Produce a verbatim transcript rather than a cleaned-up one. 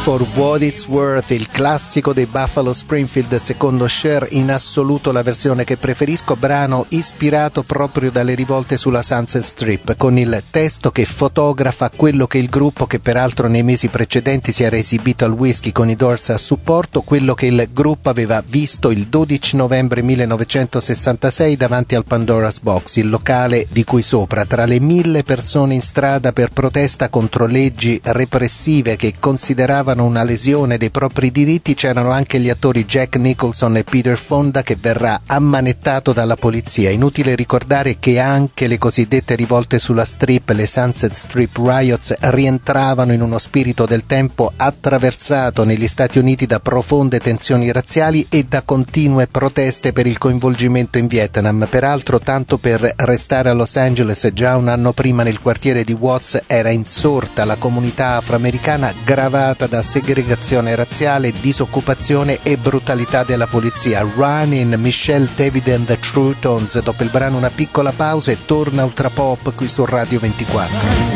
For What It's Worth, il classico dei Buffalo Springfield, secondo Cher in assoluto la versione che preferisco, brano ispirato proprio dalle rivolte sulla Sunset Strip, con il testo che fotografa quello che il gruppo, che peraltro nei mesi precedenti si era esibito al Whisky con i Doors a supporto, quello che il gruppo aveva visto il dodici novembre millenovecentosessantasei davanti al Pandora's Box, il locale di cui sopra, tra le mille persone in strada per protesta contro leggi repressive che consideravano una lesione dei propri diritti, c'erano anche gli attori Jack Nicholson e Peter Fonda, che verrà ammanettato dalla polizia. Inutile ricordare che anche le cosiddette rivolte sulla Strip, le Sunset Strip Riots, rientravano in uno spirito del tempo attraversato negli Stati Uniti da profonde tensioni razziali e da continue proteste per il coinvolgimento in Vietnam. Peraltro, tanto per restare a Los Angeles, già un anno prima nel quartiere di Watts era insorta la comunità afroamericana, gravata da segregazione razziale, disoccupazione e brutalità della polizia. Running, Michelle David and the True Tones. Dopo il brano una piccola pausa e torna Ultra Pop qui su Radio ventiquattro.